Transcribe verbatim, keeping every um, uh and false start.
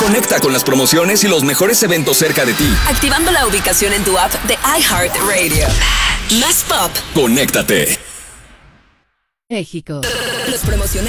Conecta con las promociones y los mejores eventos cerca de ti. Activando la ubicación en tu app de iHeartRadio. Más pop. Conéctate. México. Los promocionales